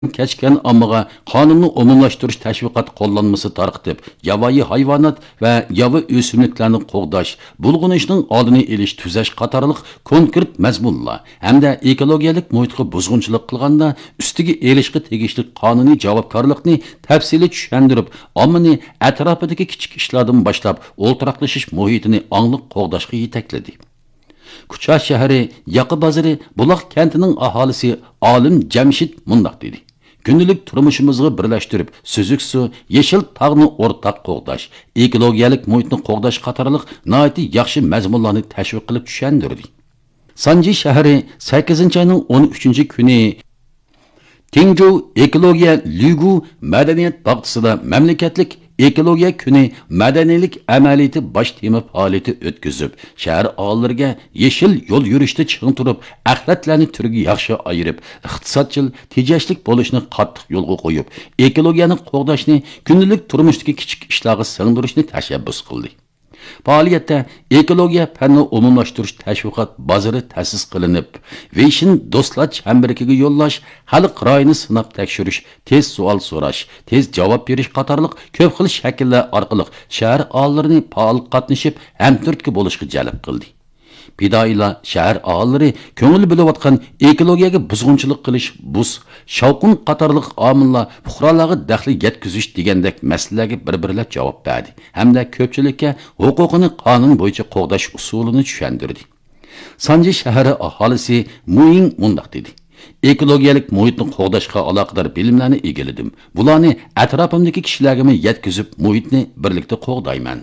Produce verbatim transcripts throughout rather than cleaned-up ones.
kechgan ommaga qonunni umumlashtirish tashviqot qo'llanmasi tarqitib, yovvoyi hayvonot va yovvoyi o'simliklarni qo'g'dash, bulg'unishning oldini olish tuzash qatorliq konkret mazmunlar hamda ekologiyalik muhitga buzg'unchilik qilganda ustiga erishga tegishli qonuniy javobgarlikni tafsili tushuntirib, ommani atrofidagi kichik ishlardan boshlab o'ltiraqlashish muhitini ongli qo'g'dashga yetakladi. Kucha shahri, Yaqi bozori, Buloq kentining aholisi Olim Jamshid mundoq dedi. Günlük turmuşumuzga birleştirip, süzük su, yeşil tağını ortak qo'g'dash, ekologiyalik muhitni qo'g'dash qatorliq nihoyatda yaxshi mazmunlarni tashviq qilib tushuntirdi. Sanji shahri sakkizinchi oyning o'n uchinchi kuni Tingju ekologiya Ligu madaniyat bog'chisida mamlakatlik ekologiya kuni madaniylik amaliyati bosh tema faoliyati o'tkazib, shahar aholilariga yeshil yo'l yurishda chiqin turib, axlatlarni turiga yaxshi ayirib, iqtisodchil, tejashlik bo'lishni qattiq yo'lga qo'yib, ekologiyani qo'g'dashni, kundalik turmushdagi kichik ishlarga singdirishni tashabbus qildi. Faoliyatda ekologiya fanni umumlashtirish tashviqot bozori ta'sis qilinib, Vision do'stlar chambiriga yo'llash, xalq ra'yini sinab tekshirish, tez savol so'rash, tez javob berish qatorliq ko'p xil shakllar orqali shahar aholilarining faol qatnashib, hamturtki bo'lishga jalb qildi. Pidoylar shahar aholilari ko'ngil bilayotgan ekologiyaga buzg'unchilik qilish, buz, shavqin qatorliq omillar fuqarolarga daxli yetkazish degandek masalalarga bir-birlab javob berdi hamda ko'pchilikka huquqini qonun bo'yicha qo'g'dash usulini tushuntirdi. Sanji shahri aholisi Muing mundoq dedi. Ekologiyalik muhitni qo'g'dashga aloqador bilimlarni egalladim. Bularni atrofimdagi kishilarga yetkazib, muhitni birlikda qo'g'dayman.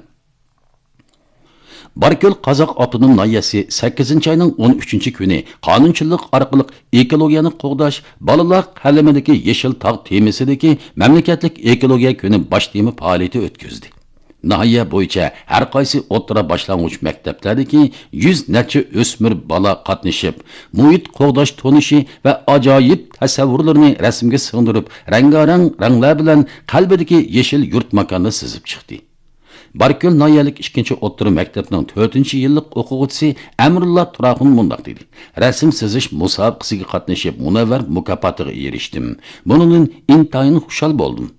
Barko'l Qozoq avtonom noyasi sakkizinchi oyning o'n uchinchi kuni qonunchilik orqali ekologiyani qo'g'dash, bolalar qalamidagi yeshil tog' temisidagi mamlakatlik ekologiya kuni bosh tema faoliyati o'tkazdi. Nahiya bo'yicha har qaysi o'rta boshlang'ich maktablardagi yuz necha o'smir bola qatnashib, muhit qo'g'dash tonishi va ajoyib tasavvurlarni rasmga singdirib, rangarang ranglar bilan qalbidagi yeshil yurt makonni sizib chiqdi. Barko'l noyalik ikkinchi o'rta maktabning to'rtinchi yillik o'quvchisi Amrullah Turahun mundoq dedi. Rasm sizish musobaqasiga qatnashib, munavvar mukofotiga erishdim. Bundan intayin xushal bo'ldim.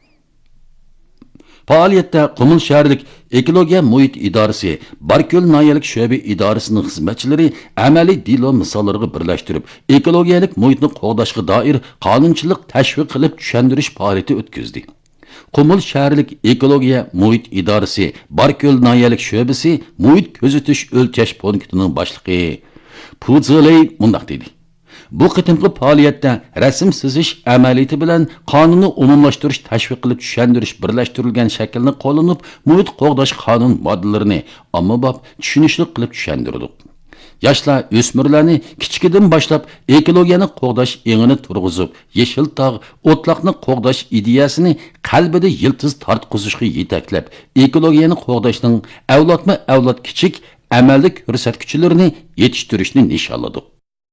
Faoliyatda Qumul shaharlik ekologiya muhit idorasi, Barko'l noyalik sho'ba idorasining xizmatchilari amaliy dilo misollariga birlashtirib, ekologiyalik muhitni qo'g'dashga doir qonunchilik tashviq qilib tushuntirish faoliyati o'tkazdi. Qumul shaharlik ekologiya muhit idorasi, Barko'l noyalik sho'basi muhit kuzatish o'lchash punktining boshlig'i Puziley mundoq dedi. Bu qitimli faoliyatda rasm sizish amaliyati bilan qonunni umumlashtirish tashviq qilib tushuntirish birlashtirilgan shaklni qo'llanib, muhit qo'g'dash qonun modellarini ommabop tushunishli qilib tushuntirdik. Yoshlar o'smirlarni kichkidan boshlab ekologiyani qo'g'dash engini turg'izib, yeshil tog' o'tloqni qo'g'dash ideyasini qalbida yiltiz tortqizishga yetaklab, ekologiyani qo'g'dashning avlodma-avlod kichik amallik ko'rsatkichlarini yetishtirishni nishonladik.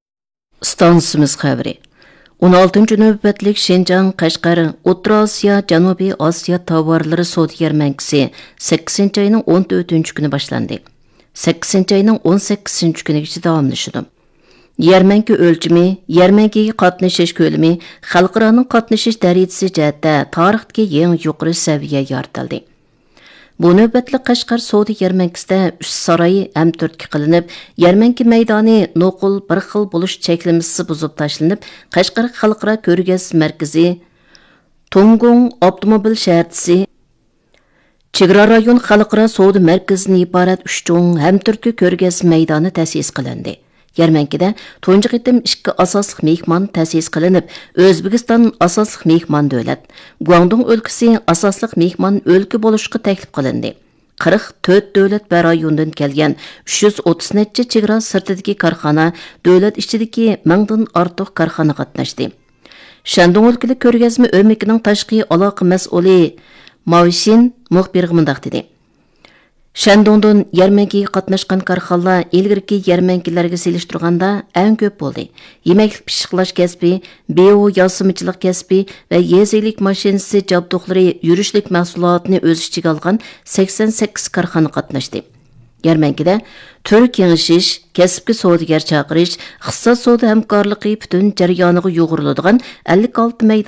Stansimiz xabari. o'n oltinchi navbatlik Şinjan, Qashqar, O'rta Osiyo, Janubiy Osiyo tovarlari savdo yarmarkasi sakkizinchi oyning o'n to'rtinchi kuni boshlandi. sakkizinchi oyning o'n sakkizinchi kunigacha davomlashadi. Yarmarka o'lchimi, yarmarkaga qatnashish ko'lami, xalqaro qatnashish darajasi jihatda tarixdagi eng yuqori saviyaga yoritildi. Bu navbatli Qashqar savdo yarmarkasida uch saroyi hamto'rtga qilinib, yarmarka maydoni noqul bir xil bo'lish cheklamasi buzib tashlanib, Qashqar xalqaro ko'rgazma markazi, Tongung avtomobil shaharchisi, Chegara rayon xalqaro savdo markazidan iborat uch cho'ng hamto'rtga ko'rgazma maydoni ta'sis qilindi. Yarmankada tunji qitim ikki asosli mehmon ta'sis qilinib, O'zbekiston asosli mehmon davlat, Guangdong o'lkasi asosli mehmon o'lka bo'lishga taklif qilindi. qirq to'rt davlat va rayondan kelgan uch yuz o'ttiz necha chegara sirtidagi korxona, davlat ichidagi mingdan ortiq korxona qatnashdi. Shandong o'lkalik ko'rgazma o'mikining tashqi aloqa mas'uli Mavishin muxbirga mundaq dedi. Shandongdan yarmarkaga qatnashgan korxonalar ilgirki yarmarkalarga selishtirganda eng ko'p bo'ldi. Yemaklik pishiqlash kasbi, bio yosimchilik kasbi va yezilik mashinasi jabduqlari yurishlik mahsulotini o'z ichiga olgan sakson sakkiz korxona qatnashdi. Yarmankada tür kengişiş, kasbki savdogar chaqirish, iqtisod savdo hamkorligi butun jarayoniga yo'g'riladigan ellik olti